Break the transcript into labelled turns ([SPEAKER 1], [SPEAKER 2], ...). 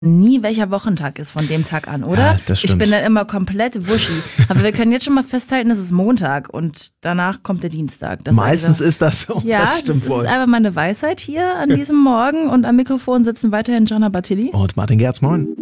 [SPEAKER 1] nie, welcher Wochentag ist von dem Tag an, oder?
[SPEAKER 2] Ja, das stimmt.
[SPEAKER 1] Ich bin dann immer komplett wuschi. Aber wir können jetzt schon mal festhalten, es ist Montag und danach kommt der Dienstag.
[SPEAKER 2] Meistens ist das so,
[SPEAKER 1] ja,
[SPEAKER 2] das stimmt
[SPEAKER 1] das
[SPEAKER 2] wohl.
[SPEAKER 1] ist einfach meine Weisheit hier an diesem Morgen und am Mikrofon sitzen weiterhin Gianna Battilli.
[SPEAKER 2] Und Martin Gerz, moin.